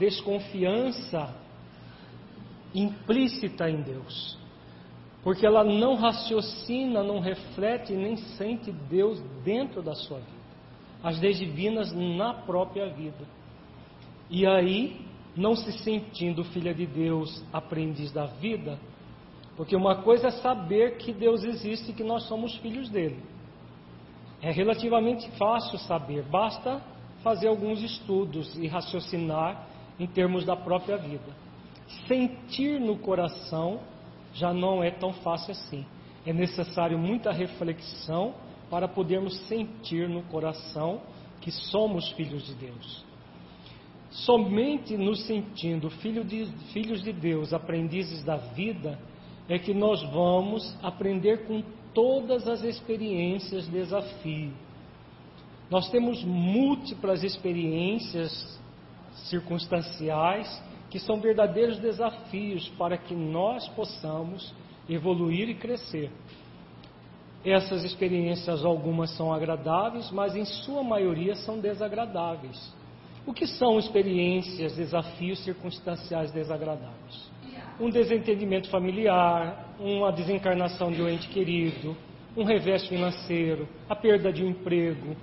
desconfiança implícita em Deus, porque ela não raciocina, não reflete nem sente Deus dentro da sua vida, as leis divinas na própria vida. E aí, não se sentindo filha de Deus, aprendiz da vida, porque uma coisa é saber que Deus existe e que nós somos filhos dele. É relativamente fácil saber, basta fazer alguns estudos e raciocinar em termos da própria vida. Sentir no coração já não é tão fácil assim. É necessário muita reflexão para podermos sentir no coração que somos filhos de Deus. Somente nos sentindo filhos de Deus, aprendizes da vida, é que nós vamos aprender com todas as experiências, desafio. Nós temos múltiplas experiências circunstanciais que são verdadeiros desafios para que nós possamos evoluir e crescer. Essas experiências, algumas são agradáveis, mas em sua maioria são desagradáveis. O que são experiências, desafios circunstanciais desagradáveis? Um desentendimento familiar, uma desencarnação de um ente querido, um revés financeiro, a perda de um emprego,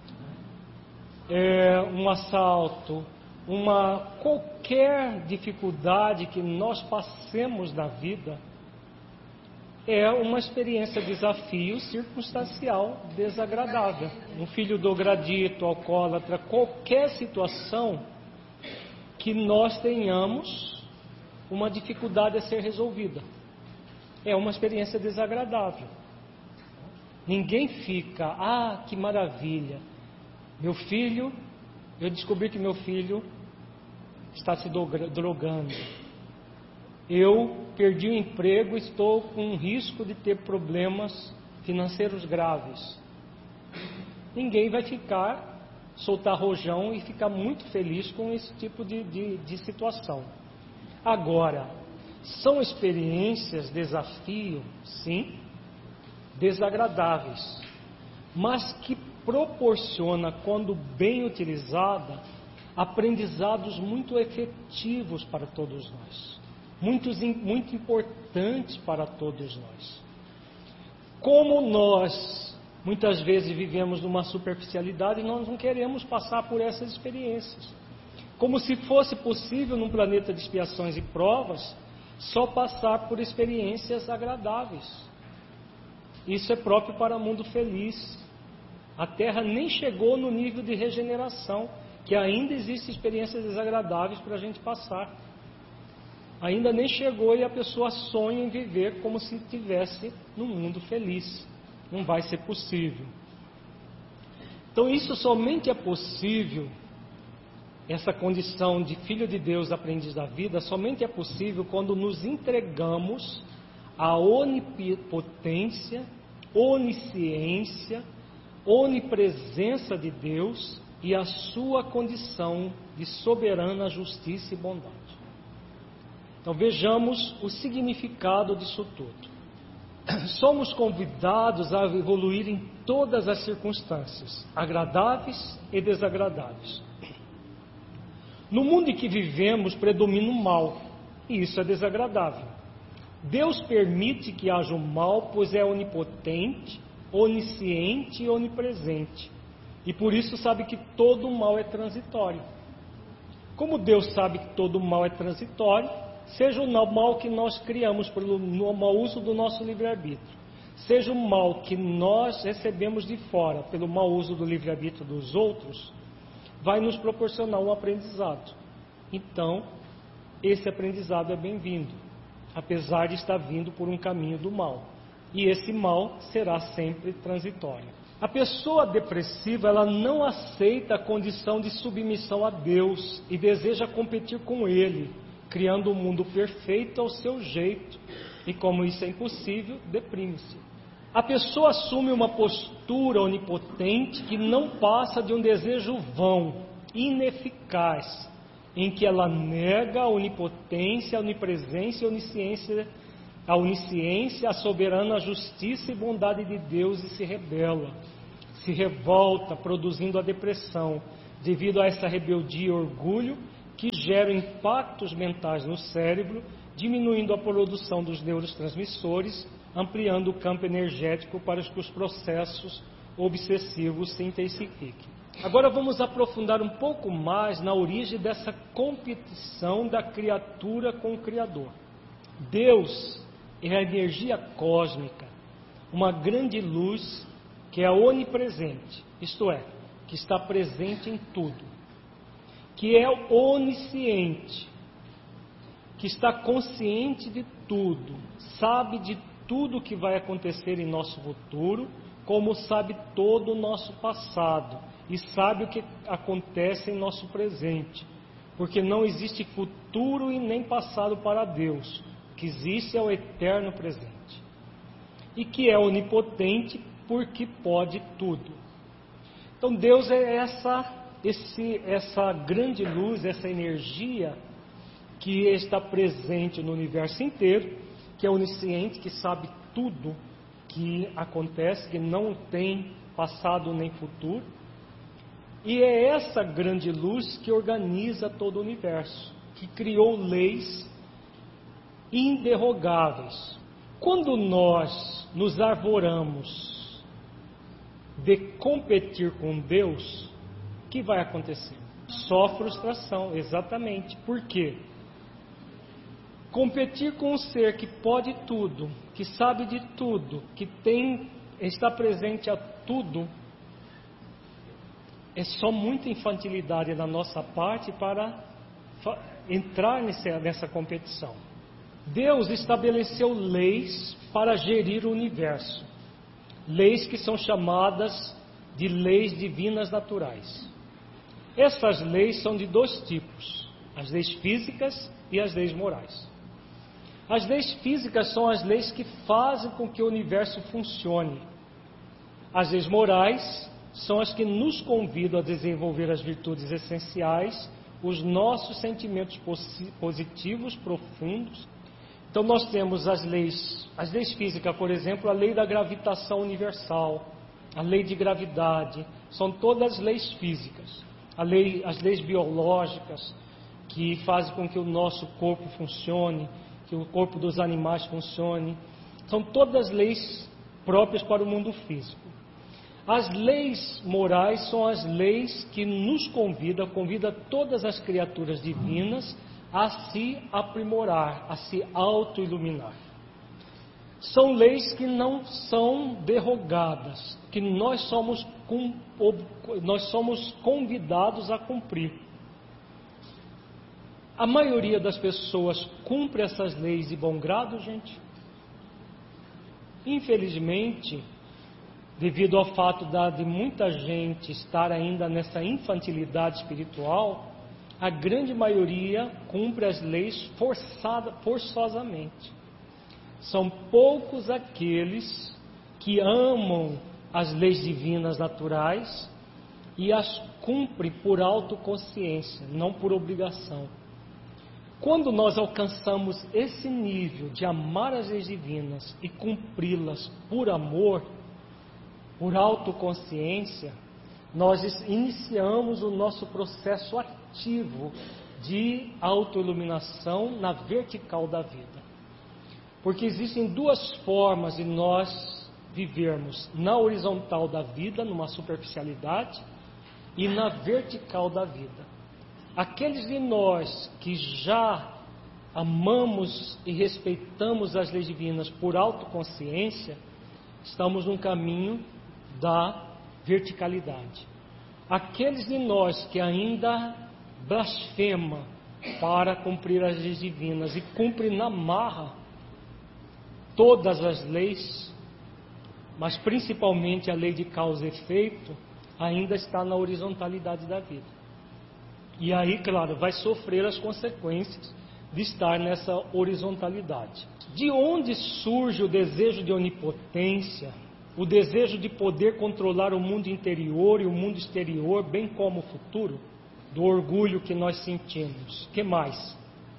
um assalto, qualquer dificuldade que nós passemos na vida é uma experiência, desafio circunstancial desagradável. Um filho drogadito, alcoólatra, qualquer situação que nós tenhamos uma dificuldade a ser resolvida. É uma experiência desagradável. Ninguém fica, que maravilha, eu descobri que meu filho está se drogando. Eu perdi o emprego, estou com risco de ter problemas financeiros graves. Ninguém vai soltar rojão e ficar muito feliz com esse tipo de situação. Agora, são experiências, desafio, sim, desagradáveis, mas que proporciona, quando bem utilizada, aprendizados muito efetivos para todos nós, muito importantes para todos nós. Como nós muitas vezes vivemos numa superficialidade, nós não queremos passar por essas experiências, como se fosse possível num planeta de expiações e provas só passar por experiências agradáveis. Isso é próprio para o mundo feliz. A Terra nem chegou no nível de regeneração, que ainda existem experiências desagradáveis para a gente passar. Ainda nem chegou e a pessoa sonha em viver como se estivesse num mundo feliz. Não vai ser possível. Então isso somente é possível, essa condição de filho de Deus, aprendiz da vida, somente é possível quando nos entregamos à onipotência, onisciência, onipresença de Deus e a sua condição de soberana justiça e bondade. Então vejamos o significado disso tudo. Somos convidados a evoluir em todas as circunstâncias, agradáveis e desagradáveis. No mundo em que vivemos predomina o mal, e isso é desagradável. Deus permite que haja o mal, pois é onipotente, onisciente e onipresente, e por isso sabe que todo o mal é transitório. Como Deus sabe que todo o mal é transitório, seja o mal que nós criamos pelo mau uso do nosso livre-arbítrio, seja o mal que nós recebemos de fora pelo mau uso do livre-arbítrio dos outros, vai nos proporcionar um aprendizado. Então, esse aprendizado é bem-vindo, apesar de estar vindo por um caminho do mal. E esse mal será sempre transitório. A pessoa depressiva, ela não aceita a condição de submissão a Deus e deseja competir com Ele, criando um mundo perfeito ao seu jeito. E como isso é impossível, deprime-se. A pessoa assume uma postura onipotente que não passa de um desejo vão, ineficaz, em que ela nega a onipotência, a onipresença e a onisciência, a soberana justiça e bondade de Deus e se rebela, se revolta, produzindo a depressão, devido a essa rebeldia e orgulho que geram impactos mentais no cérebro, diminuindo a produção dos neurotransmissores, ampliando o campo energético para que os processos obsessivos se intensifiquem. Agora vamos aprofundar um pouco mais na origem dessa competição da criatura com o Criador. Deus é a energia cósmica, uma grande luz que é onipresente, isto é, que está presente em tudo, que é onisciente, que está consciente de tudo, sabe de tudo que vai acontecer em nosso futuro, como sabe todo o nosso passado e sabe o que acontece em nosso presente, porque não existe futuro e nem passado para Deus, o que existe é o eterno presente, e que é onipotente porque pode tudo. Então Deus é essa grande luz, essa energia que está presente no universo inteiro, que é onisciente, que sabe tudo que acontece, que não tem passado nem futuro. E é essa grande luz que organiza todo o universo, que criou leis inderrogáveis. Quando nós nos arvoramos de competir com Deus, o que vai acontecer? Só frustração, exatamente. Por quê? Competir com um ser que pode tudo, que sabe de tudo, que está presente a tudo, é só muita infantilidade da nossa parte para entrar nessa competição. Deus estabeleceu leis para gerir o universo, leis que são chamadas de leis divinas naturais. Essas leis são de dois tipos, as leis físicas e as leis morais. As leis físicas são as leis que fazem com que o universo funcione. As leis morais são as que nos convidam a desenvolver as virtudes essenciais, os nossos sentimentos positivos profundos. Então nós temos as leis físicas, por exemplo, a lei da gravitação universal, a lei de gravidade, são todas leis físicas. As leis biológicas, que fazem com que o nosso corpo funcione, que o corpo dos animais funcione, são todas leis próprias para o mundo físico. As leis morais são as leis que nos convida todas as criaturas divinas a se aprimorar, a se auto-iluminar. São leis que não são derrogadas, que nós somos convidados a cumprir. A maioria das pessoas cumpre essas leis de bom grado, gente? Infelizmente, devido ao fato de muita gente estar ainda nessa infantilidade espiritual, a grande maioria cumpre as leis forçosamente. São poucos aqueles que amam as leis divinas naturais e as cumprem por autoconsciência, não por obrigação. Quando nós alcançamos esse nível de amar as leis divinas e cumpri-las por amor, por autoconsciência, nós iniciamos o nosso processo ativo de autoiluminação na vertical da vida. Porque existem duas formas de nós vivermos: na horizontal da vida, numa superficialidade, e na vertical da vida. Aqueles de nós que já amamos e respeitamos as leis divinas por autoconsciência, estamos no caminho da verticalidade. Aqueles de nós que ainda blasfema para cumprir as leis divinas e cumpre na marra todas as leis, mas principalmente a lei de causa e efeito, ainda está na horizontalidade da vida. E aí, claro, vai sofrer as consequências de estar nessa horizontalidade. De onde surge o desejo de onipotência, o desejo de poder controlar o mundo interior e o mundo exterior, bem como o futuro? Do orgulho que nós sentimos. Que mais?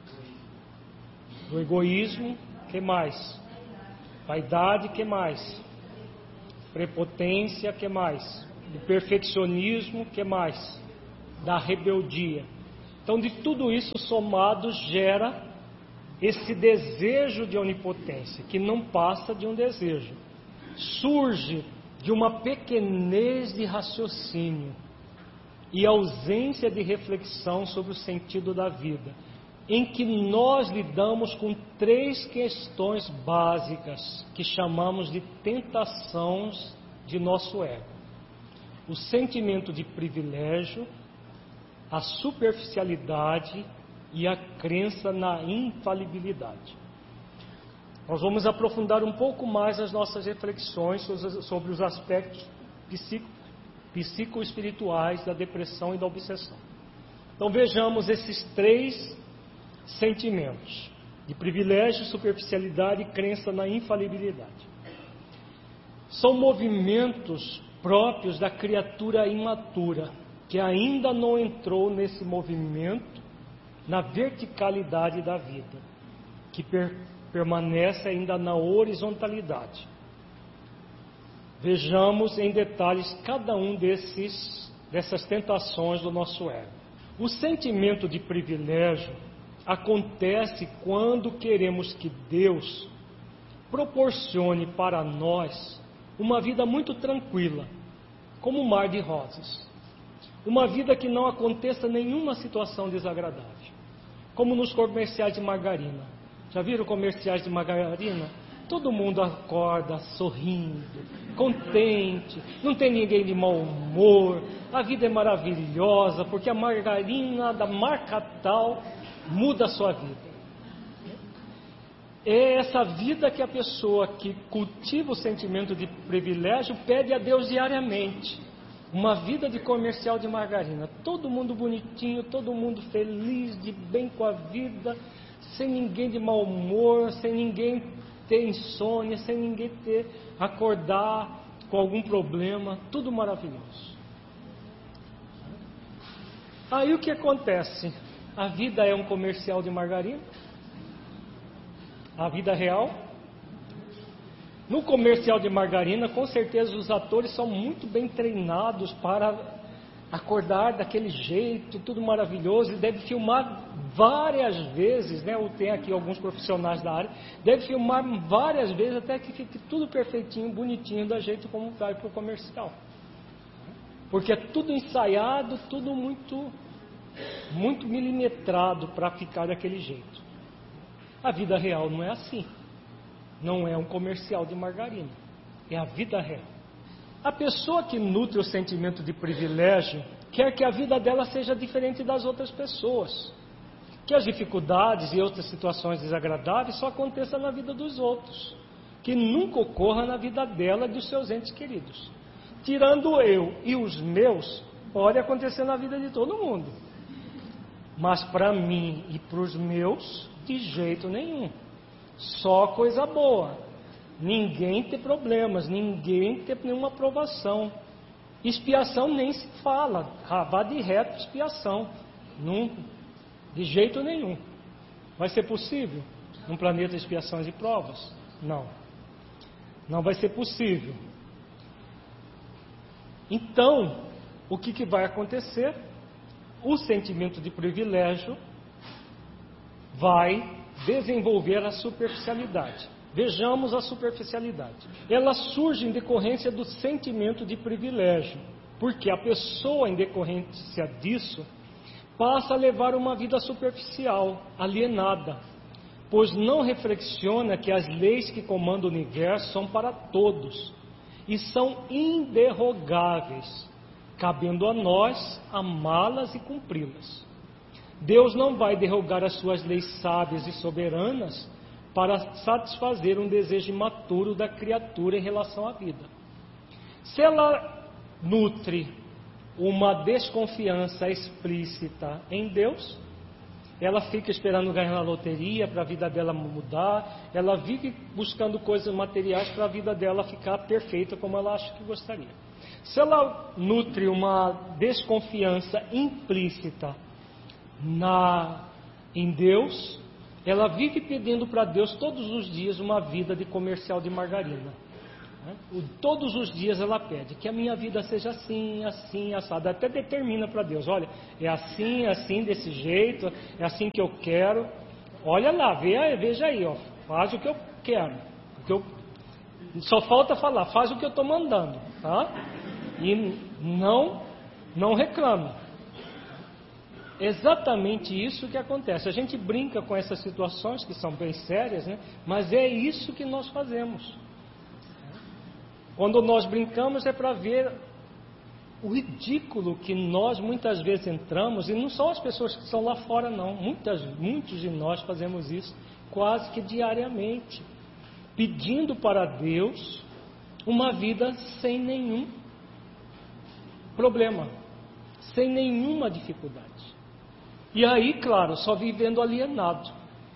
Do egoísmo. Que mais? Vaidade. Que mais? Prepotência. Que mais? Do perfeccionismo. Que mais? Da rebeldia. Então, de tudo isso somado, gera esse desejo de onipotência, que não passa de um desejo. Surge de uma pequenez de raciocínio e ausência de reflexão sobre o sentido da vida, em que nós lidamos com 3 questões básicas que chamamos de tentações de nosso ego: o sentimento de privilégio, a superficialidade e a crença na infalibilidade. Nós vamos aprofundar um pouco mais as nossas reflexões sobre os aspectos psicoespirituais da depressão e da obsessão. Então vejamos esses 3 sentimentos: de privilégio, superficialidade e crença na infalibilidade. São movimentos próprios da criatura imatura, que ainda não entrou nesse movimento, na verticalidade da vida, que permanece ainda na horizontalidade. Vejamos em detalhes cada um dessas tentações do nosso ego. O sentimento de privilégio acontece quando queremos que Deus proporcione para nós uma vida muito tranquila, como um mar de rosas. Uma vida que não aconteça nenhuma situação desagradável, como nos comerciais de margarina. Já viram comerciais de margarina? Todo mundo acorda sorrindo, contente, não tem ninguém de mau humor, a vida é maravilhosa, porque a margarina da marca tal muda a sua vida. É essa vida que a pessoa que cultiva o sentimento de privilégio pede a Deus diariamente. Uma vida de comercial de margarina, todo mundo bonitinho, todo mundo feliz, de bem com a vida, sem ninguém de mau humor, sem ninguém ter insônia, sem ninguém acordar com algum problema, tudo maravilhoso. Aí o que acontece? A vida é um comercial de margarina? A vida real? No comercial de margarina, com certeza os atores são muito bem treinados para acordar daquele jeito, tudo maravilhoso, e deve filmar várias vezes, né? Tem aqui alguns profissionais da área, deve filmar várias vezes até que fique tudo perfeitinho, bonitinho, do jeito como vai para o comercial. Porque é tudo ensaiado, tudo muito milimetrado para ficar daquele jeito. A vida real não é assim. Não é um comercial de margarina. É a vida real. A pessoa que nutre o sentimento de privilégio quer que a vida dela seja diferente das outras pessoas. Que as dificuldades e outras situações desagradáveis só aconteçam na vida dos outros. Que nunca ocorra na vida dela e dos seus entes queridos. Tirando eu e os meus, pode acontecer na vida de todo mundo. Mas para mim e para os meus, de jeito nenhum. Só coisa boa. Ninguém ter problemas, ninguém ter nenhuma provação. Expiação nem se fala. Vá de reto expiação. Não, de jeito nenhum. Vai ser possível num planeta de expiações e provas? Não. Não vai ser possível. Então, o que vai acontecer? O sentimento de privilégio vai desenvolver a superficialidade. Vejamos a superficialidade. Ela surge em decorrência do sentimento de privilégio, porque a pessoa, em decorrência disso, passa a levar uma vida superficial, alienada, pois não reflexiona que as leis que comandam o universo são para todos e são inderrogáveis, cabendo a nós amá-las e cumpri-las. Deus não vai derrogar as suas leis sábias e soberanas para satisfazer um desejo imaturo da criatura em relação à vida. Se ela nutre uma desconfiança explícita em Deus, ela fica esperando ganhar na loteria para a vida dela mudar, ela vive buscando coisas materiais para a vida dela ficar perfeita como ela acha que gostaria. Se ela nutre uma desconfiança implícita em Deus, ela vive pedindo para Deus todos os dias uma vida de comercial de margarina. né? Todos os dias ela pede que a minha vida seja assim, assim, assada. Até determina para Deus, olha, é assim, assim, desse jeito, é assim que eu quero. Olha lá, veja aí, ó, faz o que eu quero. Só falta falar, faz o que eu estou mandando, tá? E não reclame. Exatamente isso que acontece. A gente brinca com essas situações que são bem sérias, né? Mas é isso que nós fazemos. Quando nós brincamos é para ver o ridículo que nós muitas vezes entramos, e não são as pessoas que estão lá fora, não. Muitos de nós fazemos isso quase que diariamente, pedindo para Deus uma vida sem nenhum problema, sem nenhuma dificuldade. E aí, claro, só vivendo alienado.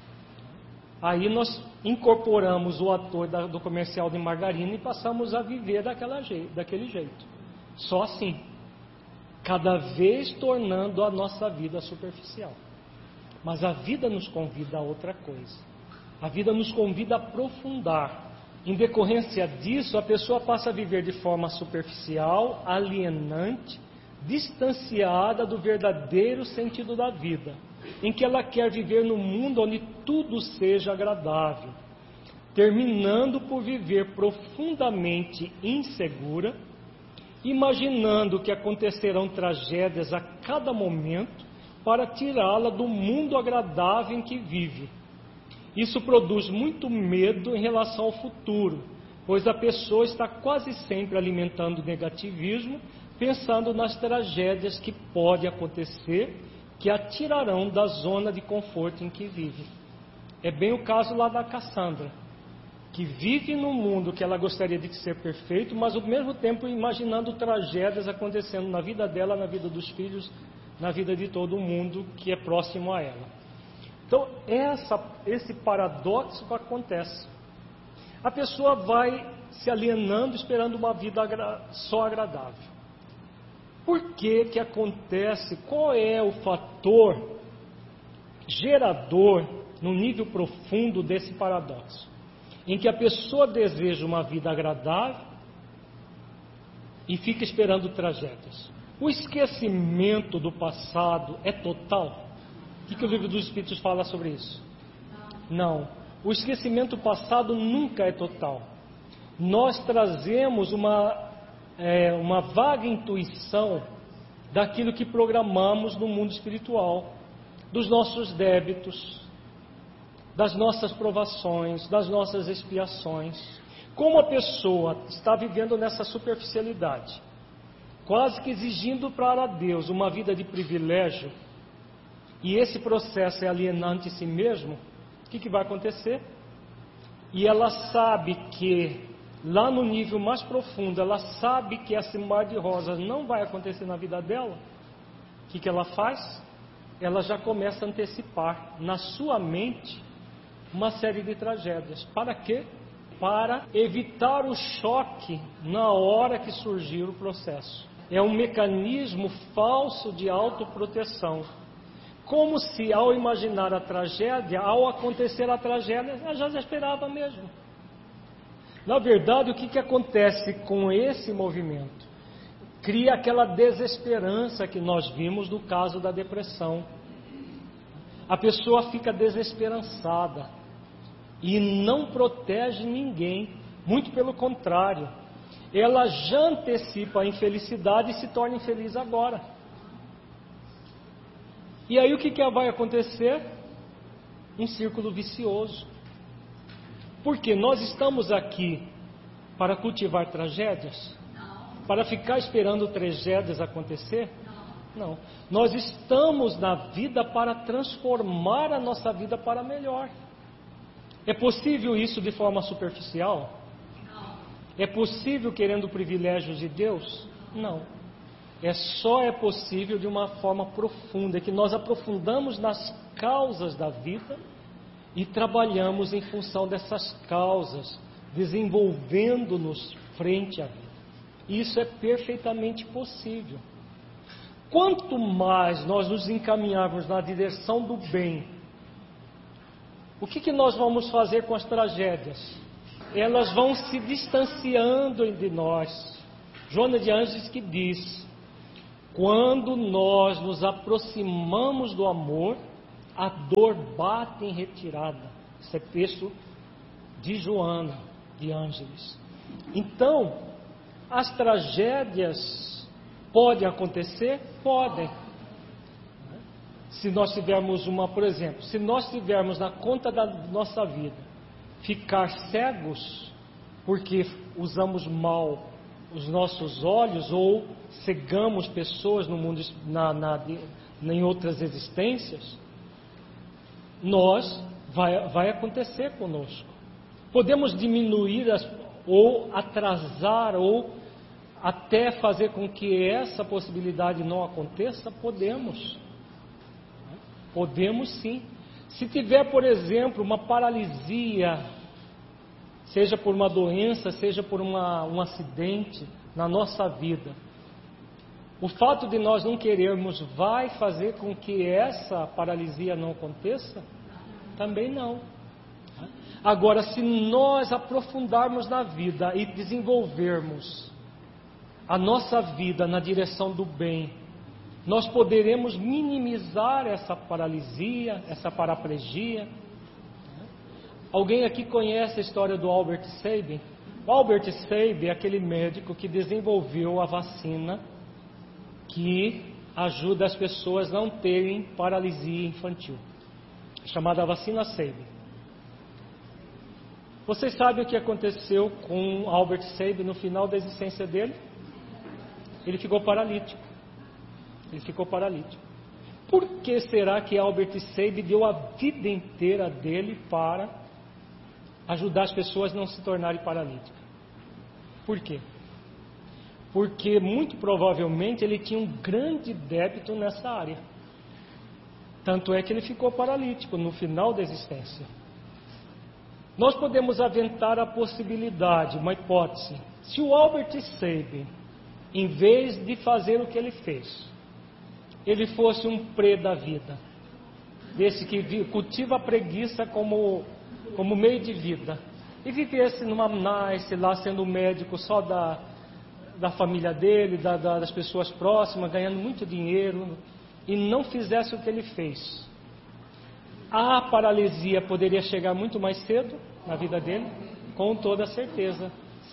Aí nós incorporamos o ator do comercial de margarina e passamos a viver daquele jeito. Só assim. Cada vez tornando a nossa vida superficial. Mas a vida nos convida a outra coisa. A vida nos convida a aprofundar. Em decorrência disso, a pessoa passa a viver de forma superficial, alienante, distanciada do verdadeiro sentido da vida, em que ela quer viver num mundo onde tudo seja agradável, terminando por viver profundamente insegura, imaginando que acontecerão tragédias a cada momento para tirá-la do mundo agradável em que vive. Isso produz muito medo em relação ao futuro, pois a pessoa está quase sempre alimentando negativismo, pensando nas tragédias que podem acontecer, que a tirarão da zona de conforto em que vive. É bem o caso lá da Cassandra, que vive num mundo que ela gostaria de ser perfeito, mas ao mesmo tempo imaginando tragédias acontecendo na vida dela, na vida dos filhos, na vida de todo mundo que é próximo a ela. Então, esse paradoxo acontece. A pessoa vai se alienando, esperando uma vida só agradável. Por que acontece? Qual é o fator gerador, no nível profundo desse paradoxo? Em que a pessoa deseja uma vida agradável e fica esperando tragédias. O esquecimento do passado é total? O que o livro dos Espíritos fala sobre isso? Não. O esquecimento passado nunca é total. Nós trazemos uma vaga intuição daquilo que programamos no mundo espiritual, dos nossos débitos, das nossas provações, das nossas expiações. Como a pessoa está vivendo nessa superficialidade, quase que exigindo para Deus uma vida de privilégio, e esse processo é alienante em si mesmo, o que vai acontecer? E ela sabe que lá no nível mais profundo, ela sabe que esse mar de rosas não vai acontecer na vida dela. O que ela faz? Ela já começa a antecipar na sua mente uma série de tragédias. Para quê? Para evitar o choque na hora que surgir o processo. É um mecanismo falso de autoproteção. Como se ao imaginar a tragédia, ao acontecer a tragédia, ela já esperava mesmo. Na verdade, o que acontece com esse movimento? Cria aquela desesperança que nós vimos no caso da depressão. A pessoa fica desesperançada e não protege ninguém, muito pelo contrário. Ela já antecipa a infelicidade e se torna infeliz agora. E aí o que vai acontecer? Um círculo vicioso. Porque nós estamos aqui para cultivar tragédias? Para ficar esperando tragédias acontecer? Não. Nós estamos na vida para transformar a nossa vida para melhor. É possível isso de forma superficial? É possível querendo privilégios de Deus? Não. Só é possível de uma forma profunda, que nós aprofundamos nas causas da vida e trabalhamos em função dessas causas, desenvolvendo-nos frente à vida. Isso é perfeitamente possível. Quanto mais nós nos encaminharmos na direção do bem, o que nós vamos fazer com as tragédias? elas vão se distanciando de nós. Joana de Ângeles que diz: quando nós nos aproximamos do amor, a dor bate em retirada. Esse é texto de Joana de Ângeles. Então, as tragédias podem acontecer? Podem. Se nós tivermos por exemplo, se nós tivermos na conta da nossa vida ficar cegos porque usamos mal os nossos olhos ou cegamos pessoas no mundo, em outras existências, vai acontecer conosco. Podemos diminuir ou atrasar ou até fazer com que essa possibilidade não aconteça? Podemos sim. Se tiver, por exemplo, uma paralisia, seja por uma doença, seja por um acidente na nossa vida, o fato de nós não querermos vai fazer com que essa paralisia não aconteça? Também não. Agora, se nós aprofundarmos na vida e desenvolvermos a nossa vida na direção do bem, nós poderemos minimizar essa paralisia, essa paraplegia. Alguém aqui conhece a história do Albert Sabin? O Albert Sabin é aquele médico que desenvolveu a vacina que ajuda as pessoas a não terem paralisia infantil, chamada vacina Sabin. Vocês sabem o que aconteceu com Albert Sabin no final da existência dele? Ele ficou paralítico. Por que será que Albert Sabin deu a vida inteira dele para ajudar as pessoas a não se tornarem paralíticas? Por quê? Porque muito provavelmente ele tinha um grande débito nessa área. Tanto é que ele ficou paralítico no final da existência. Nós podemos aventar a possibilidade, uma hipótese. Se o Albert Sabin, em vez de fazer o que ele fez, ele fosse um pré da vida, desse que cultiva a preguiça como meio de vida, e vivesse numa nice lá, sendo médico só da família dele, das pessoas próximas, ganhando muito dinheiro, e não fizesse o que ele fez, a paralisia poderia chegar muito mais cedo na vida dele? Com toda certeza.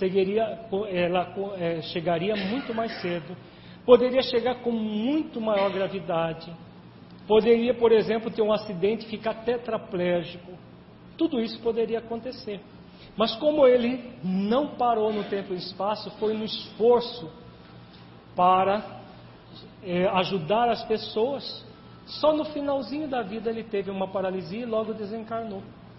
Ela chegaria muito mais cedo. Poderia chegar com muito maior gravidade. Poderia, por exemplo, ter um acidente e ficar tetraplégico. Tudo isso poderia acontecer. Mas como ele não parou no tempo e espaço, foi no esforço para ajudar as pessoas, só no finalzinho da vida ele teve uma paralisia e logo desencarnou.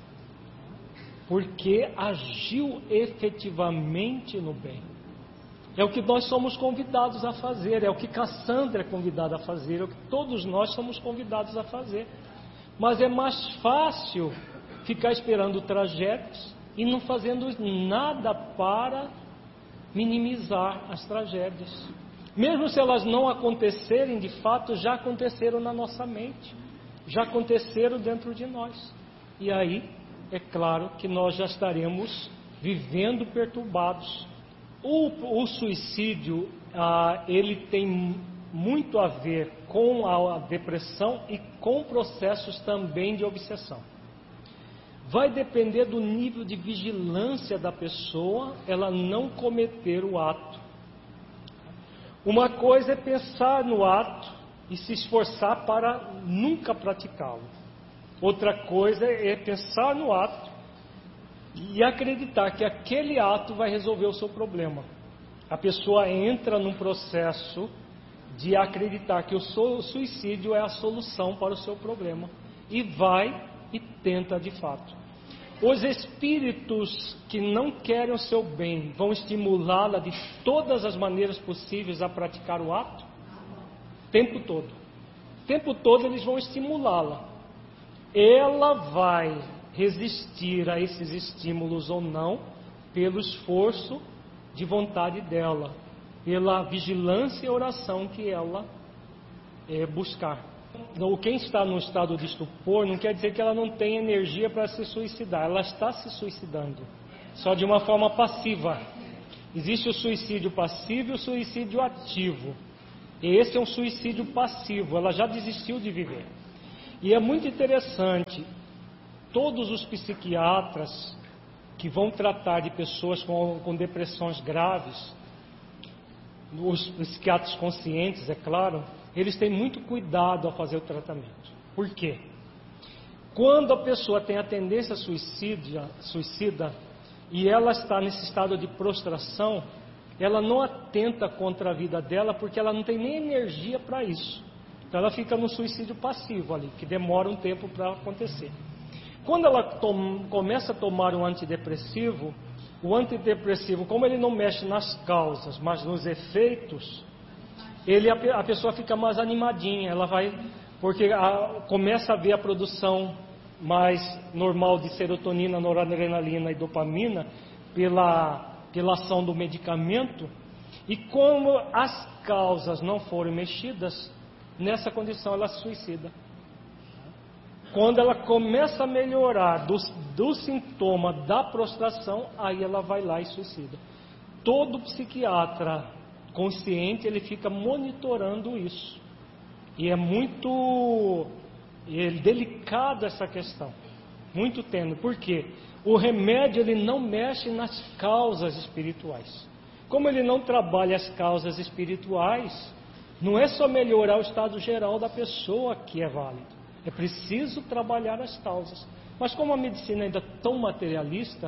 Porque agiu efetivamente no bem. É o que nós somos convidados a fazer, é o que Cassandra é convidada a fazer, é o que todos nós somos convidados a fazer. Mas é mais fácil ficar esperando tragédias e não fazendo nada para minimizar as tragédias. Mesmo se elas não acontecerem de fato, já aconteceram na nossa mente, já aconteceram dentro de nós. E aí, é claro que nós já estaremos vivendo perturbados. O suicídio, ele tem muito a ver com a depressão e com processos também de obsessão. Vai depender do nível de vigilância da pessoa, ela não cometer o ato. Uma coisa é pensar no ato e se esforçar para nunca praticá-lo. Outra coisa é pensar no ato e acreditar que aquele ato vai resolver o seu problema. A pessoa entra num processo de acreditar que o suicídio é a solução para o seu problema e vai e tenta de fato. Os espíritos que não querem o seu bem vão estimulá-la de todas as maneiras possíveis a praticar o ato? O tempo todo eles vão estimulá-la. Ela vai resistir a esses estímulos ou não, pelo esforço de vontade dela, pela vigilância e oração que ela buscar. Então, quem está no estado de estupor não quer dizer que ela não tem energia para se suicidar, ela está se suicidando. só de uma forma passiva. Existe o suicídio passivo e o suicídio ativo. E esse é um suicídio passivo, ela já desistiu de viver. E é muito interessante, todos os psiquiatras que vão tratar de pessoas com depressões graves, os psiquiatras conscientes, é claro, eles têm muito cuidado ao fazer o tratamento. Por quê? Quando a pessoa tem a tendência suicida e ela está nesse estado de prostração, ela não atenta contra a vida dela porque ela não tem nem energia para isso. Então ela fica no suicídio passivo ali, que demora um tempo para acontecer. Quando ela começa a tomar um antidepressivo, o antidepressivo, como ele não mexe nas causas, mas nos efeitos, a pessoa fica mais animadinha, ela vai, porque começa a ver a produção mais normal de serotonina, noradrenalina e dopamina pela ação do medicamento, e como as causas não forem mexidas, nessa condição ela se suicida. Quando ela começa a melhorar do sintoma da prostração, aí ela vai lá e suicida. Todo psiquiatra consciente, ele fica monitorando isso. E é muito delicado essa questão, muito tênue. Por quê? O remédio, ele não mexe nas causas espirituais. Como ele não trabalha as causas espirituais, não é só melhorar o estado geral da pessoa que é válido. É preciso trabalhar as causas. Mas como a medicina ainda é tão materialista,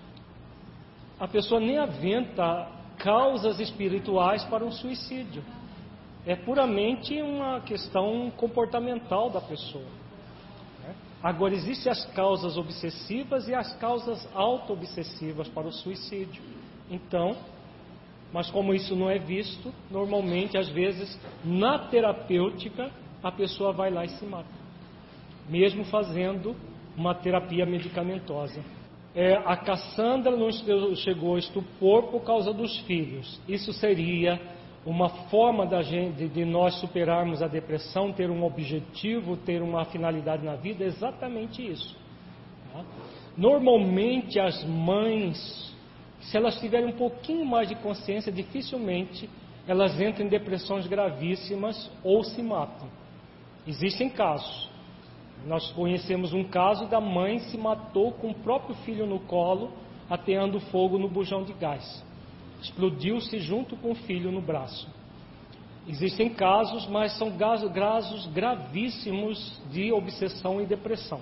a pessoa nem aventa causas espirituais para um suicídio. É puramente uma questão comportamental da pessoa. Agora, existem as causas obsessivas e as causas auto-obsessivas para o suicídio. Então, mas como isso não é visto, normalmente, às vezes, na terapêutica, a pessoa vai lá e se mata, mesmo fazendo uma terapia medicamentosa. A Cassandra não chegou a estupor por causa dos filhos. Isso seria uma forma de nós superarmos a depressão, ter um objetivo, ter uma finalidade na vida, é exatamente isso. Tá? Normalmente as mães, se elas tiverem um pouquinho mais de consciência, dificilmente elas entram em depressões gravíssimas ou se matam. Existem casos. Nós conhecemos um caso da mãe se matou com o próprio filho no colo, ateando fogo no bujão de gás. Explodiu-se junto com o filho no braço. Existem casos, mas são casos gravíssimos de obsessão e depressão.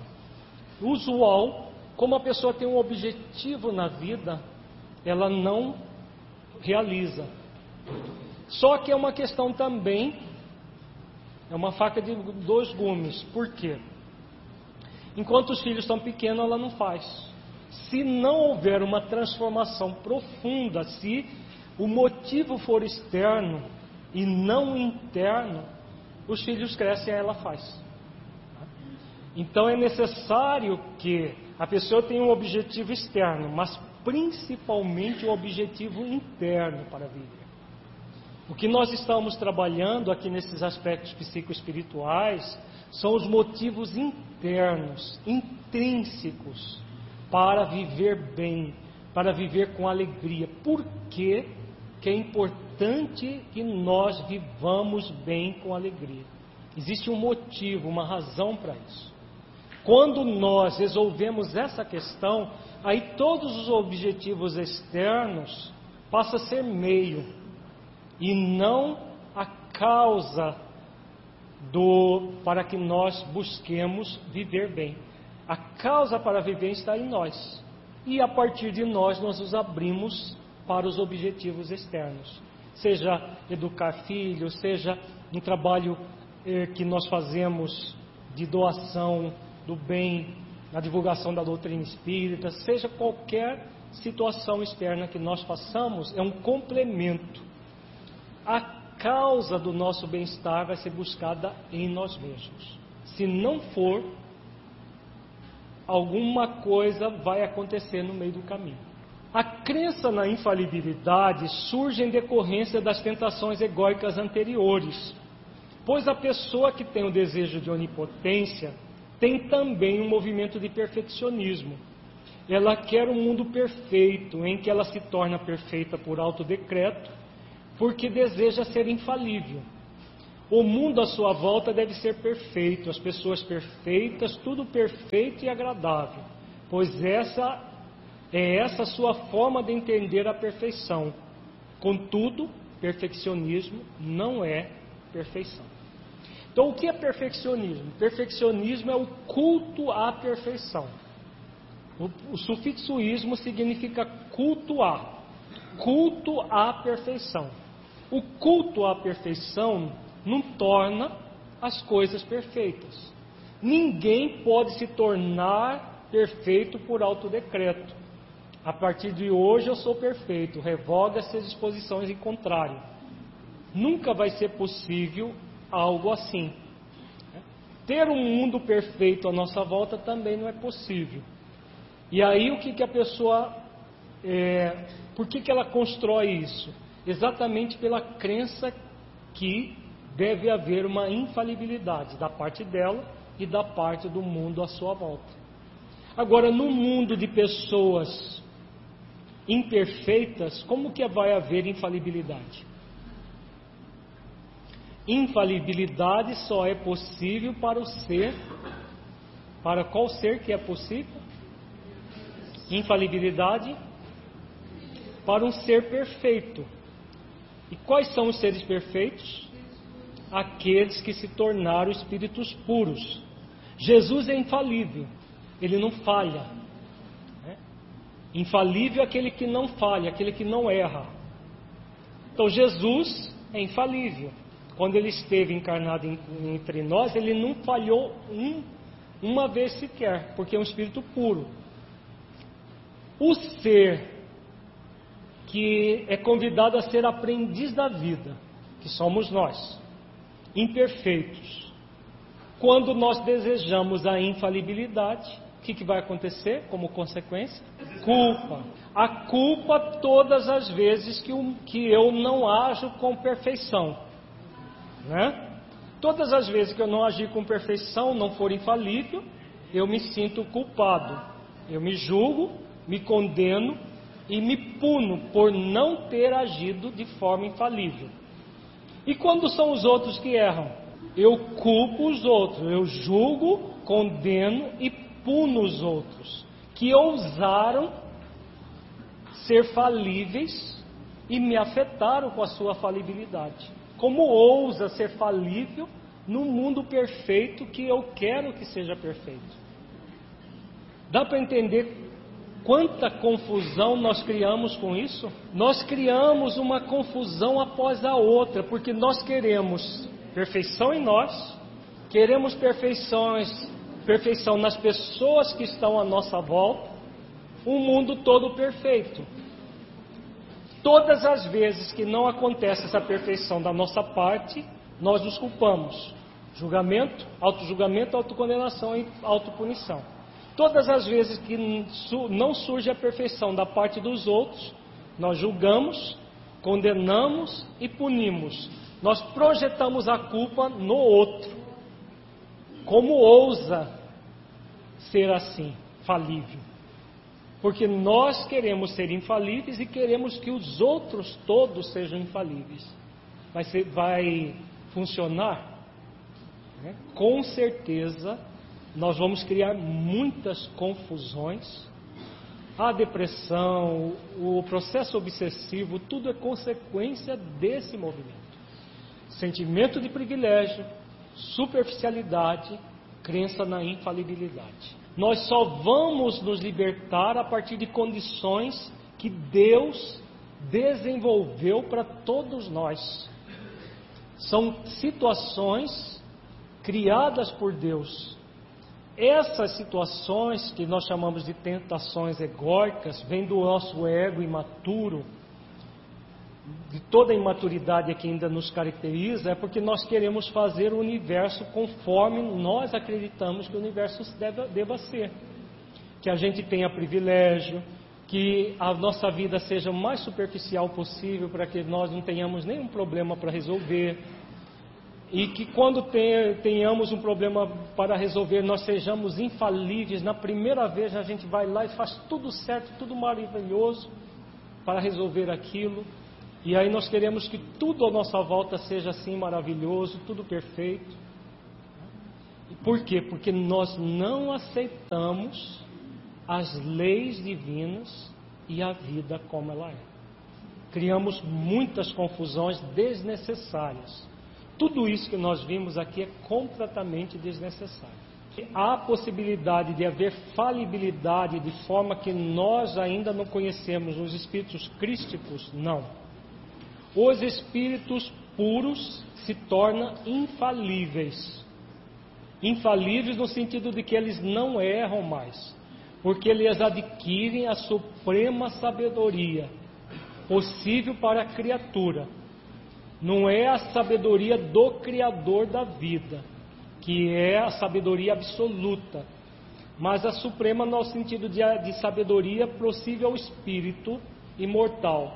Usual, como a pessoa tem um objetivo na vida, ela não realiza. Só que é uma questão também, é uma faca de dois gumes. Por quê? Enquanto os filhos estão pequenos, ela não faz. Se não houver uma transformação profunda, se o motivo for externo e não interno, os filhos crescem e ela faz. Então é necessário que a pessoa tenha um objetivo externo, mas principalmente um objetivo interno para viver. O que nós estamos trabalhando aqui nesses aspectos psicoespirituais são os motivos internos, intrínsecos, para viver bem, para viver com alegria. Por que é importante que nós vivamos bem com alegria? Existe um motivo, uma razão para isso. Quando nós resolvemos essa questão, aí todos os objetivos externos passam a ser meio, e não a causa para que nós busquemos viver bem. A causa para viver está em nós. E a partir de nós nos abrimos para os objetivos externos. Seja educar filhos, seja um trabalho que nós fazemos de doação do bem, na divulgação da doutrina espírita, seja qualquer situação externa que nós façamos, é um complemento. A causa do nosso bem-estar vai ser buscada em nós mesmos. Se não for, alguma coisa vai acontecer no meio do caminho. A crença na infalibilidade surge em decorrência das tentações egóicas anteriores, pois a pessoa que tem o desejo de onipotência tem também um movimento de perfeccionismo. ela quer um mundo perfeito, em que ela se torna perfeita por autodecreto, porque deseja ser infalível. O mundo à sua volta deve ser perfeito, as pessoas perfeitas, tudo perfeito e agradável, pois essa é essa sua forma de entender a perfeição. Contudo, perfeccionismo não é perfeição. Então, o que é perfeccionismo? Perfeccionismo é o culto à perfeição. O sufixo ismo significa cultuar, culto à perfeição. O culto à perfeição não torna as coisas perfeitas. Ninguém pode se tornar perfeito por autodecreto. A partir de hoje eu sou perfeito, revoga-se as disposições em contrário. Nunca vai ser possível algo assim. Ter um mundo perfeito à nossa volta também não é possível. E aí o que a pessoa... por que ela constrói isso? Exatamente pela crença que deve haver uma infalibilidade da parte dela e da parte do mundo à sua volta. Agora, no mundo de pessoas imperfeitas, como que vai haver infalibilidade? Infalibilidade só é possível para o ser. Para qual ser que é possível? Infalibilidade para um ser perfeito. E quais são os seres perfeitos? Aqueles que se tornaram espíritos puros. Jesus é infalível, ele não falha. Infalível é aquele que não falha, aquele que não erra. Então Jesus é infalível. Quando ele esteve encarnado entre nós, ele não falhou uma vez sequer, porque é um espírito puro. O ser que é convidado a ser aprendiz da vida, que somos nós, imperfeitos. Quando nós desejamos a infalibilidade, o que vai acontecer como consequência? Culpa. A culpa todas as vezes que eu não ajo com perfeição. Né? Todas as vezes que eu não agir com perfeição, não for infalível, eu me sinto culpado. Eu me julgo, me condeno e me puno por não ter agido de forma infalível. E quando são os outros que erram? Eu culpo os outros, eu julgo, condeno e puno os outros, que ousaram ser falíveis e me afetaram com a sua falibilidade. Como ousa ser falível no mundo perfeito que eu quero que seja perfeito? Dá para entender quanta confusão nós criamos com isso? Nós criamos uma confusão após a outra, porque nós queremos perfeição em nós, queremos perfeição nas pessoas que estão à nossa volta, um mundo todo perfeito. Todas as vezes que não acontece essa perfeição da nossa parte, nós nos culpamos. Julgamento, autojulgamento, autocondenação e autopunição. Todas as vezes que não surge a perfeição da parte dos outros, nós julgamos, condenamos e punimos. Nós projetamos a culpa no outro. Como ousa ser assim, falível? Porque nós queremos ser infalíveis e queremos que os outros todos sejam infalíveis. Mas vai funcionar? Com certeza, nós vamos criar muitas confusões. A depressão, o processo obsessivo, tudo é consequência desse movimento. Sentimento de privilégio, superficialidade, crença na infalibilidade. Nós só vamos nos libertar a partir de condições que Deus desenvolveu para todos nós. São situações criadas por Deus. Essas situações que nós chamamos de tentações egóicas vêm do nosso ego imaturo, de toda a imaturidade que ainda nos caracteriza, é porque nós queremos fazer o universo conforme nós acreditamos que o universo deva ser. Que a gente tenha privilégio, que a nossa vida seja o mais superficial possível para que nós não tenhamos nenhum problema para resolver. E que quando tenhamos um problema para resolver, nós sejamos infalíveis. Na primeira vez a gente vai lá e faz tudo certo, tudo maravilhoso para resolver aquilo. E aí nós queremos que tudo à nossa volta seja assim maravilhoso, tudo perfeito. E por quê? Porque nós não aceitamos as leis divinas e a vida como ela é. Criamos muitas confusões desnecessárias. Tudo isso que nós vimos aqui é completamente desnecessário. Há possibilidade de haver falibilidade de forma que nós ainda não conhecemos os espíritos crísticos? Não. Os espíritos puros se tornam infalíveis. Infalíveis no sentido de que eles não erram mais, porque eles adquirem a suprema sabedoria possível para a criatura. Não é a sabedoria do Criador da vida, que é a sabedoria absoluta, mas a suprema no sentido de sabedoria possível ao espírito imortal.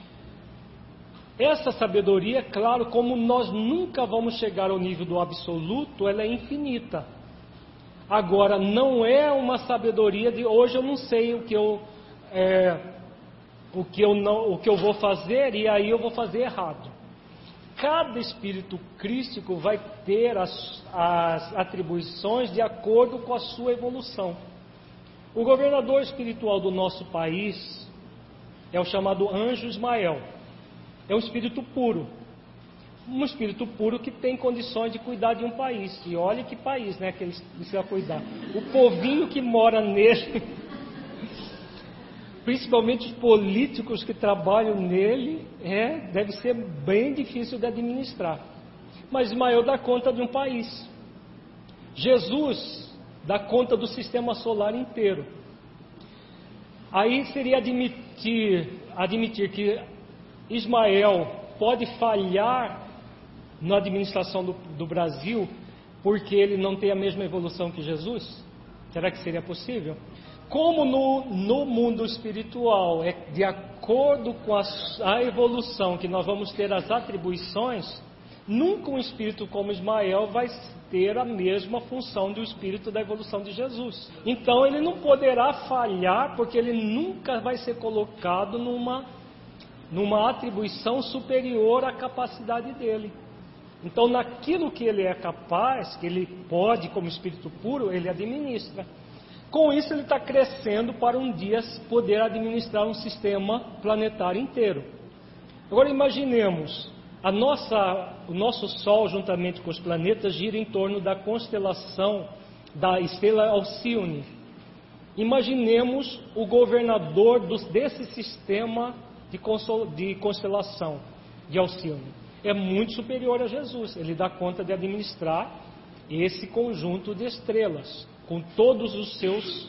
Essa sabedoria, claro, como nós nunca vamos chegar ao nível do absoluto, ela é infinita. Agora, não é uma sabedoria de hoje eu não sei o que eu vou fazer e aí eu vou fazer errado. Cada espírito crístico vai ter as atribuições de acordo com a sua evolução. O governador espiritual do nosso país é o chamado Anjo Ismael. É um espírito puro. Um espírito puro que tem condições de cuidar de um país. E olha que país, né, que ele precisa cuidar. O povinho que mora nele, principalmente os políticos que trabalham nele, deve ser bem difícil de administrar. Mas Ismael dá conta de um país. Jesus dá conta do sistema solar inteiro. Aí seria admitir que Ismael pode falhar na administração do Brasil porque ele não tem a mesma evolução que Jesus? Será que seria possível? Como no mundo espiritual é de acordo com a evolução que nós vamos ter as atribuições, nunca um espírito como Ismael vai ter a mesma função do espírito da evolução de Jesus. Então ele não poderá falhar porque ele nunca vai ser colocado numa atribuição superior à capacidade dele. Então naquilo que ele é capaz, que ele pode como espírito puro, ele administra. Com isso ele está crescendo para um dia poder administrar um sistema planetário inteiro. Agora imaginemos, o nosso Sol juntamente com os planetas gira em torno da constelação da estrela Alcíone. Imaginemos o governador desse sistema de constelação de Alcíone. É muito superior a Jesus, ele dá conta de administrar esse conjunto de estrelas, com todos os seus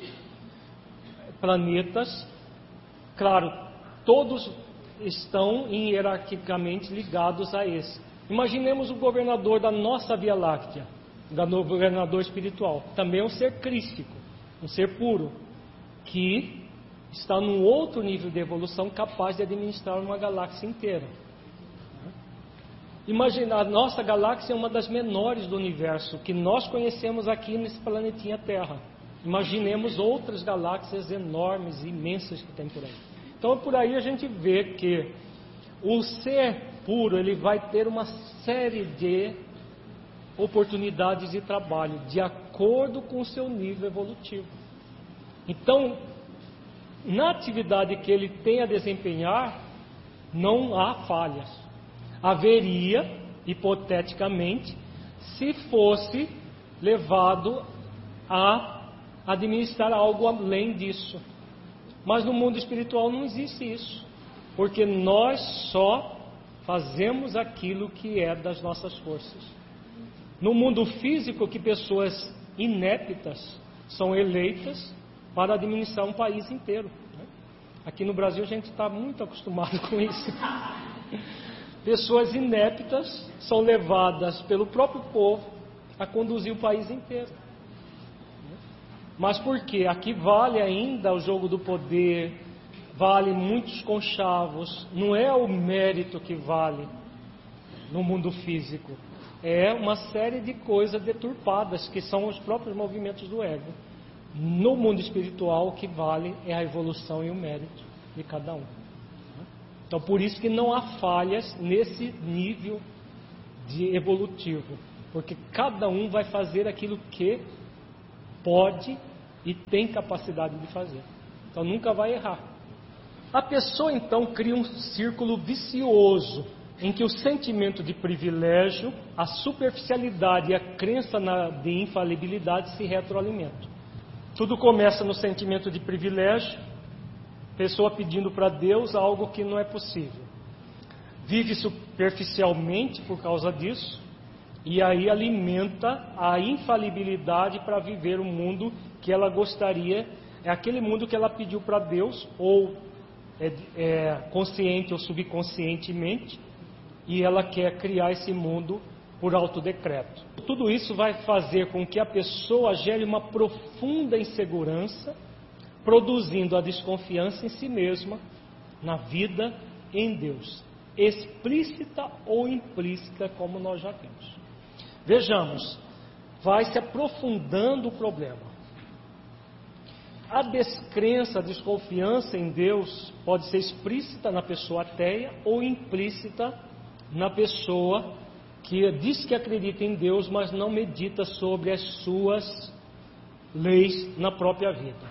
planetas. Claro, todos estão hierarquicamente ligados a esse. Imaginemos o governador da nossa Via Láctea, o governador espiritual, também é um ser crístico, um ser puro, que está num outro nível de evolução capaz de administrar uma galáxia inteira. Imagina, a nossa galáxia é uma das menores do universo, que nós conhecemos aqui nesse planetinha Terra. Imaginemos outras galáxias enormes, imensas que tem por aí. Então, por aí a gente vê que o ser puro, ele vai ter uma série de oportunidades de trabalho, de acordo com o seu nível evolutivo. Então, na atividade que ele tem a desempenhar, não há falhas. Haveria, hipoteticamente, se fosse levado a administrar algo além disso. Mas no mundo espiritual não existe isso, porque nós só fazemos aquilo que é das nossas forças. No mundo físico, que pessoas ineptas são eleitas para administrar um país inteiro. Aqui no Brasil a gente está muito acostumado com isso. Pessoas ineptas são levadas pelo próprio povo a conduzir o país inteiro. Mas por quê? Aqui vale ainda o jogo do poder, vale muitos conchavos, não é o mérito que vale no mundo físico. é uma série de coisas deturpadas, que são os próprios movimentos do ego. No mundo espiritual, o que vale é a evolução e o mérito de cada um. Então, por isso que não há falhas nesse nível de evolutivo, porque cada um vai fazer aquilo que pode e tem capacidade de fazer. Então, nunca vai errar. A pessoa, então, cria um círculo vicioso, em que o sentimento de privilégio, a superficialidade e a crença de infalibilidade se retroalimentam. Tudo começa no sentimento de privilégio, pessoa pedindo para Deus algo que não é possível. Vive superficialmente por causa disso, e aí alimenta a infalibilidade para viver o mundo que ela gostaria, é aquele mundo que ela pediu para Deus, ou consciente ou subconscientemente, e ela quer criar esse mundo por autodecreto. Tudo isso vai fazer com que a pessoa gere uma profunda insegurança, produzindo a desconfiança em si mesma, na vida, em Deus, explícita ou implícita, como nós já vimos. Vejamos, vai se aprofundando o problema. A descrença, a desconfiança em Deus pode ser explícita na pessoa ateia ou implícita na pessoa que diz que acredita em Deus, mas não medita sobre as suas leis na própria vida.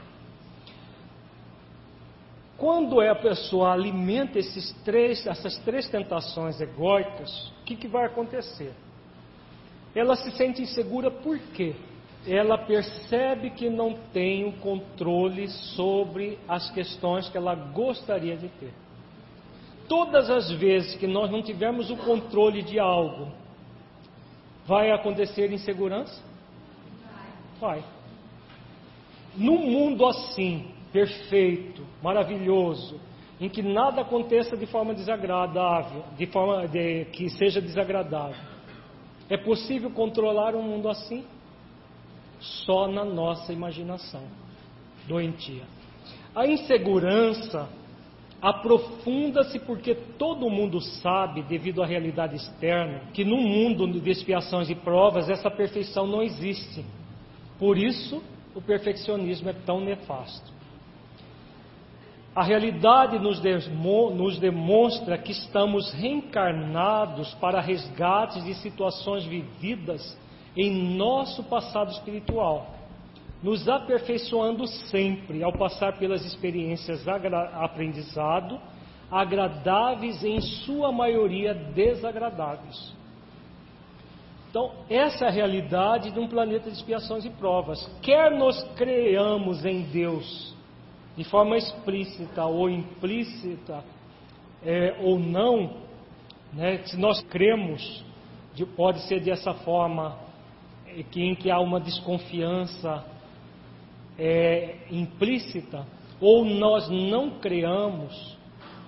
Quando a pessoa alimenta essas três tentações egóicas, o que vai acontecer? Ela se sente insegura por quê? Ela percebe que não tem o controle sobre as questões que ela gostaria de ter. Todas as vezes que nós não tivermos o controle de algo, vai acontecer insegurança? Vai. Num mundo assim, perfeito, maravilhoso, em que nada aconteça de forma desagradável, que seja desagradável, é possível controlar um mundo assim? Só na nossa imaginação doentia. A insegurança aprofunda-se porque todo mundo sabe, devido à realidade externa, que no mundo de expiações e provas essa perfeição não existe. Por isso, o perfeccionismo é tão nefasto. A realidade nos demonstra que estamos reencarnados para resgates de situações vividas em nosso passado espiritual, nos aperfeiçoando sempre ao passar pelas experiências aprendizado, agradáveis e em sua maioria desagradáveis. Então, essa é a realidade de um planeta de expiações e provas. Quer nós creamos em Deus de forma explícita ou implícita, ou não, né? Se nós cremos, pode ser dessa forma em que há uma desconfiança implícita, ou nós não creamos,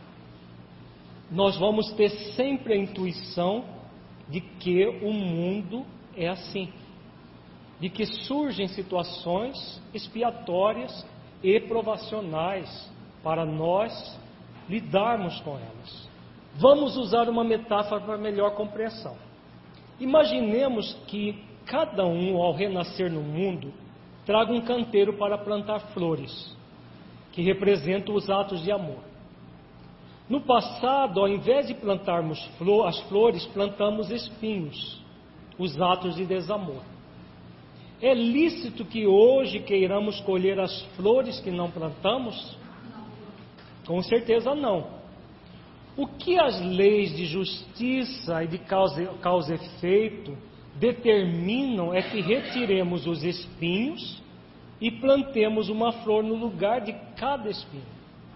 nós vamos ter sempre a intuição de que o mundo é assim, de que surgem situações expiatórias e provacionais para nós lidarmos com elas. Vamos usar uma metáfora para melhor compreensão. Imaginemos que cada um, ao renascer no mundo, traga um canteiro para plantar flores, que representam os atos de amor. No passado, ao invés de plantarmos as flores, plantamos espinhos, os atos de desamor. É lícito que hoje queiramos colher as flores que não plantamos? Com certeza não. O que as leis de justiça e de causa e efeito determinam é que retiremos os espinhos e plantemos uma flor no lugar de cada espinho.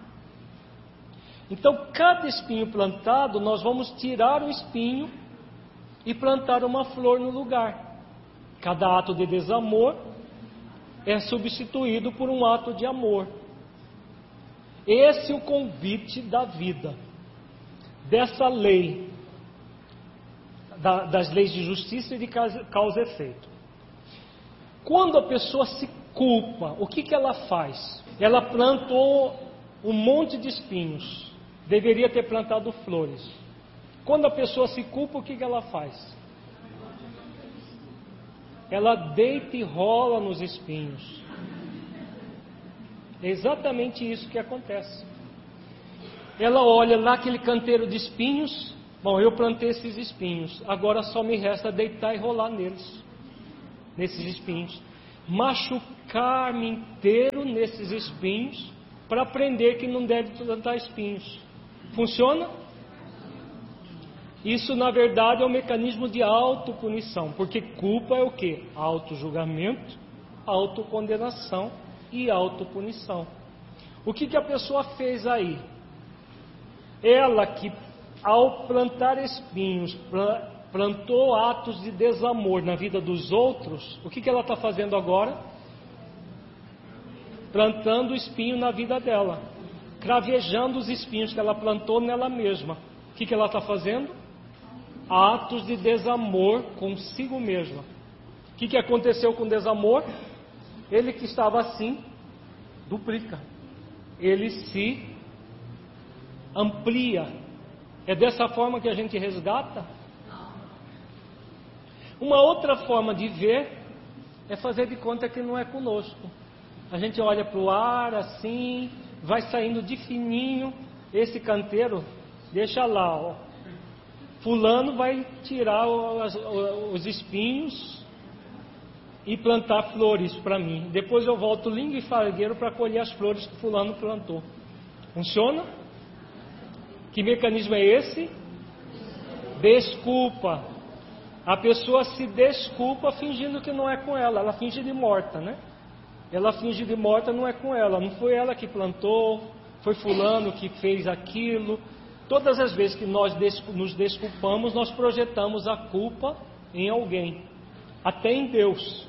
Então, cada espinho plantado, nós vamos tirar o espinho e plantar uma flor no lugar. Cada ato de desamor é substituído por um ato de amor. Esse é o convite da vida, dessa lei, das leis de justiça e de causa e efeito. Quando a pessoa se culpa, o que ela faz? Ela plantou um monte de espinhos, deveria ter plantado flores. Quando a pessoa se culpa, o que ela faz? ela deita e rola nos espinhos. É exatamente isso que acontece. Ela olha lá aquele canteiro de espinhos. Bom, eu plantei esses espinhos, agora só me resta deitar e rolar neles, nesses espinhos. Machucar-me inteiro nesses espinhos para aprender que não deve plantar espinhos. Funciona? Isso, na verdade, é um mecanismo de autopunição, porque culpa é o quê? Autojulgamento, autocondenação e autopunição. O que a pessoa fez aí? Ela que, ao plantar espinhos, plantou atos de desamor na vida dos outros, o que ela está fazendo agora? Plantando espinho na vida dela, cravejando os espinhos que ela plantou nela mesma. O que ela está fazendo? Atos de desamor consigo mesma. O que aconteceu com o desamor? Ele que estava assim, duplica. Ele se amplia. É dessa forma que a gente resgata? Uma outra forma de ver é fazer de conta que não é conosco. A gente olha para o ar assim, vai saindo de fininho. Esse canteiro, deixa lá, ó. Fulano vai tirar os espinhos e plantar flores para mim. Depois eu volto lindo e fargueiro para colher as flores que fulano plantou. Funciona? Que mecanismo é esse? Desculpa. A pessoa se desculpa fingindo que não é com ela. Ela finge de morta, né? Ela finge de morta, não é com ela. Não foi ela que plantou, foi fulano que fez aquilo. Todas as vezes que nós nos desculpamos, nós projetamos a culpa em alguém, até em Deus.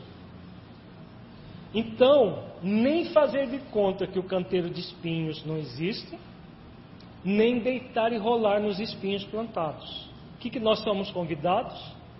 Então, nem fazer de conta que o canteiro de espinhos não existe, nem deitar e rolar nos espinhos plantados. O que nós somos convidados?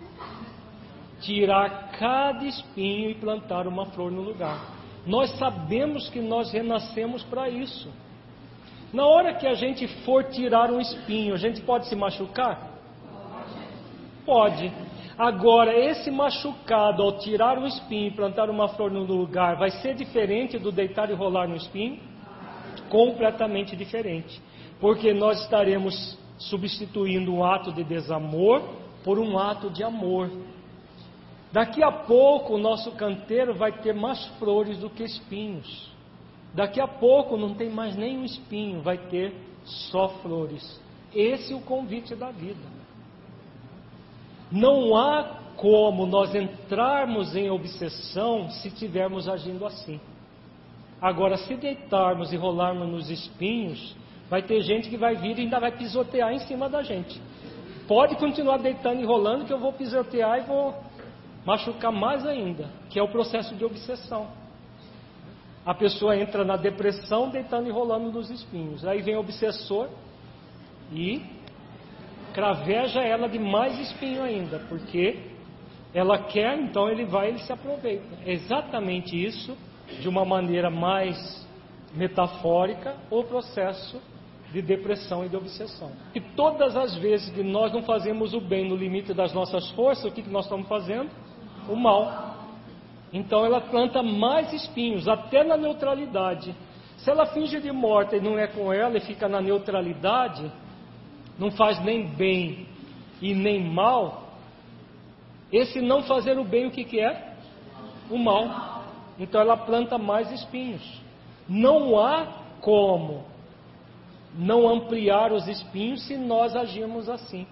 Tirar cada espinho e plantar uma flor no lugar. Nós sabemos que nós renascemos para isso. Na hora que a gente for tirar um espinho, a gente pode se machucar? Pode. Agora, esse machucado, ao tirar um espinho e plantar uma flor no lugar, vai ser diferente do deitar e rolar no espinho? Completamente diferente. Porque nós estaremos substituindo um ato de desamor por um ato de amor. Daqui a pouco o nosso canteiro vai ter mais flores do que espinhos. Daqui a pouco não tem mais nenhum espinho, vai ter só flores. Esse é o convite da vida. Não há como nós entrarmos em obsessão se estivermos agindo assim. Agora, se deitarmos e rolarmos nos espinhos, vai ter gente que vai vir e ainda vai pisotear em cima da gente. Pode continuar deitando e rolando que eu vou pisotear e vou machucar mais ainda, que é o processo de obsessão. A pessoa entra na depressão deitando e rolando nos espinhos. Aí vem o obsessor e craveja ela de mais espinho ainda, porque ela quer, então ele vai e se aproveita. É exatamente isso, de uma maneira mais metafórica, o processo de depressão e de obsessão. E todas as vezes que nós não fazemos o bem no limite das nossas forças, o que nós estamos fazendo? O mal. Então ela planta mais espinhos, até na neutralidade. Se ela finge de morta e não é com ela e fica na neutralidade, não faz nem bem e nem mal, esse não fazer o bem, o que é? O mal. Então ela planta mais espinhos. Não há como não ampliar os espinhos se nós agirmos assim.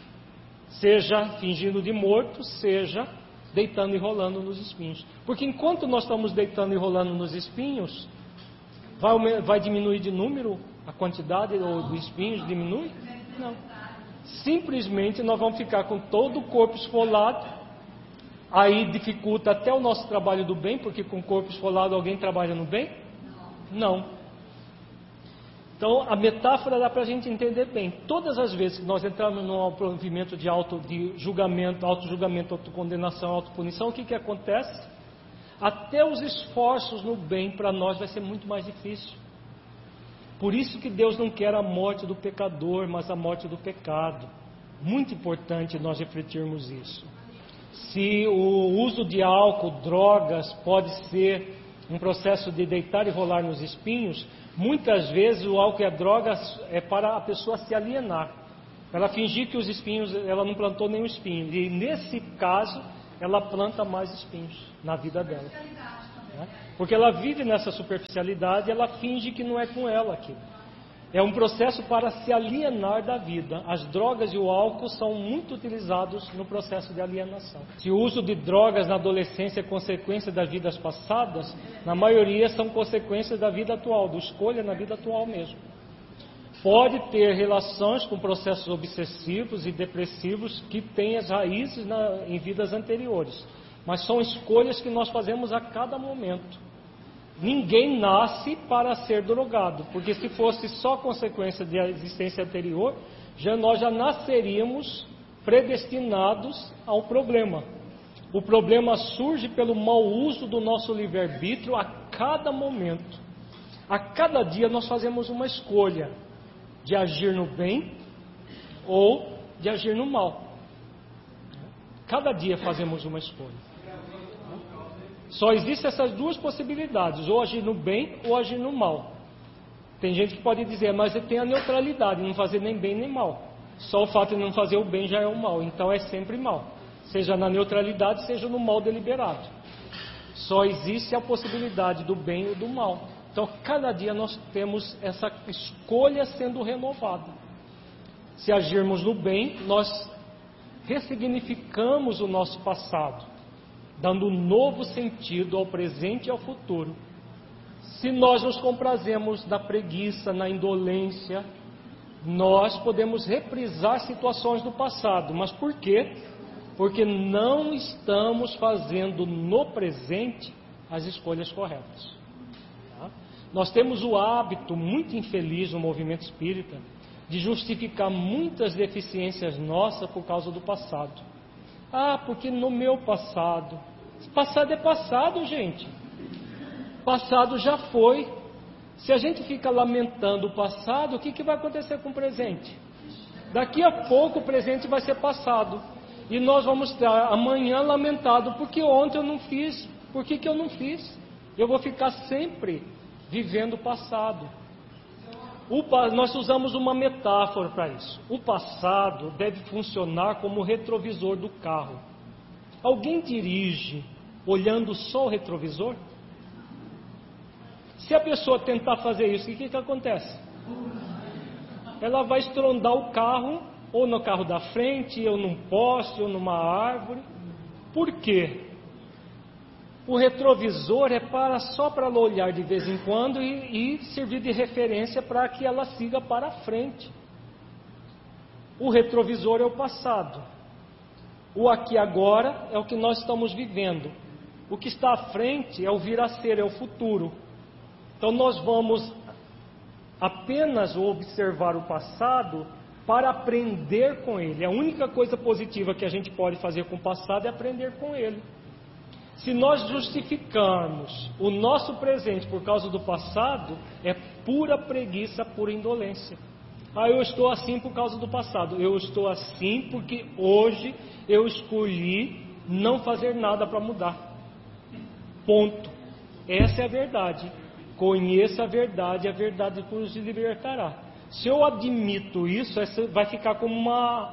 Seja fingindo de morto, seja deitando e rolando nos espinhos. Porque enquanto nós estamos deitando e rolando nos espinhos, vai diminuir de número a quantidade dos espinhos? Diminui? Não. Simplesmente nós vamos ficar com todo o corpo esfolado. Aí dificulta até o nosso trabalho do bem, porque com o corpo esfolado alguém trabalha no bem? Não. Então a metáfora dá para a gente entender bem. Todas as vezes que nós entramos num movimento de auto-julgamento, autocondenação, autopunição, o que acontece? Até os esforços no bem para nós vai ser muito mais difícil. Por isso que Deus não quer a morte do pecador, mas a morte do pecado. Muito importante nós refletirmos isso. se o uso de álcool, drogas, pode ser um processo de deitar e rolar nos espinhos, muitas vezes o álcool e a droga é para a pessoa se alienar, para ela fingir que os espinhos, ela não plantou nenhum espinho, e nesse caso ela planta mais espinhos na vida dela, né? Porque ela vive nessa superficialidade, ela finge que não é com ela aquilo. É um processo para se alienar da vida. As drogas e o álcool são muito utilizados no processo de alienação. Se o uso de drogas na adolescência é consequência das vidas passadas, na maioria são consequências da vida atual, do escolha na vida atual mesmo. Pode ter relações com processos obsessivos e depressivos que têm as raízes em vidas anteriores, mas são escolhas que nós fazemos a cada momento. Ninguém nasce para ser drogado, porque se fosse só consequência da existência anterior, nós já nasceríamos predestinados ao problema. O problema surge pelo mau uso do nosso livre-arbítrio a cada momento. A cada dia nós fazemos uma escolha de agir no bem ou de agir no mal. Cada dia fazemos uma escolha. Só existem essas duas possibilidades, ou agir no bem ou agir no mal. Tem gente que pode dizer, mas tem a neutralidade, não fazer nem bem nem mal. Só o fato de não fazer o bem já é o mal, então é sempre mal. Seja na neutralidade, seja no mal deliberado. Só existe a possibilidade do bem ou do mal. Então, cada dia nós temos essa escolha sendo renovada. Se agirmos no bem, nós ressignificamos o nosso passado, dando um novo sentido ao presente e ao futuro. Se nós nos comprazemos na preguiça, na indolência, nós podemos reprisar situações do passado. Mas por quê? Porque não estamos fazendo no presente as escolhas corretas. Tá? Nós temos o hábito muito infeliz no movimento espírita de justificar muitas deficiências nossas por causa do passado. Ah, porque no meu passado. Passado é passado, gente. Passado já foi. Se a gente fica lamentando o passado, o que vai acontecer com o presente? Daqui a pouco o presente vai ser passado. E nós vamos estar amanhã lamentado, porque ontem eu não fiz. Por que eu não fiz? Eu vou ficar sempre vivendo o passado. Nós usamos uma metáfora para isso. O passado deve funcionar como o retrovisor do carro. Alguém dirige olhando só o retrovisor? Se a pessoa tentar fazer isso, o que acontece? Ela vai estrondar o carro, ou no carro da frente, ou num poste, ou numa árvore. Por quê? O retrovisor é só para ela olhar de vez em quando e servir de referência para que ela siga para frente. O retrovisor é o passado. O aqui e agora é o que nós estamos vivendo. O que está à frente é o vir a ser, é o futuro. Então nós vamos apenas observar o passado para aprender com ele. A única coisa positiva que a gente pode fazer com o passado é aprender com ele. Se nós justificarmos o nosso presente por causa do passado, é pura preguiça, pura indolência. Ah, eu estou assim por causa do passado. Eu estou assim porque hoje eu escolhi não fazer nada para mudar. Ponto. Essa é a verdade. Conheça a verdade vos libertará. Se eu admito isso, vai ficar como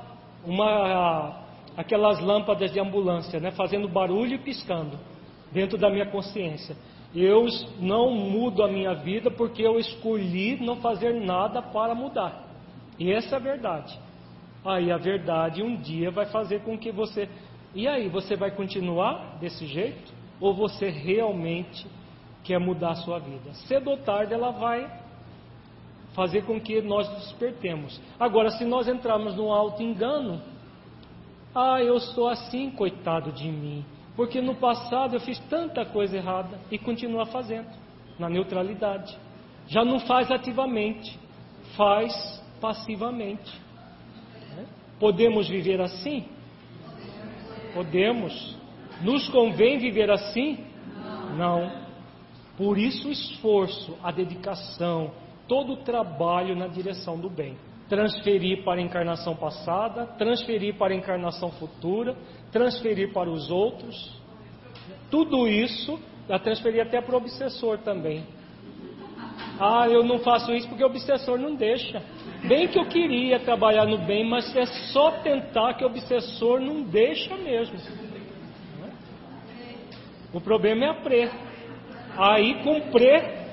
aquelas lâmpadas de ambulância, né, fazendo barulho e piscando dentro da minha consciência. Eu não mudo a minha vida porque eu escolhi não fazer nada para mudar. E essa é a verdade. Aí a verdade um dia vai fazer com que você... E aí, você vai continuar desse jeito? Ou você realmente quer mudar a sua vida? Cedo ou tarde ela vai fazer com que nós despertemos. Agora, se nós entrarmos num auto-engano, eu sou assim, coitado de mim, porque no passado eu fiz tanta coisa errada e continuo fazendo, na neutralidade. Já não faz ativamente, faz passivamente. Podemos viver assim? Podemos. Nos convém viver assim? Não. Por isso o esforço, a dedicação, todo o trabalho na direção do bem. transferir para a encarnação passada, transferir para a encarnação futura, transferir para os outros. Tudo isso, a transferir até para o obsessor também. Ah, eu não faço isso porque o obsessor não deixa. Bem que eu queria trabalhar no bem, mas é só tentar que o obsessor não deixa mesmo. O problema é a prê. Aí com prê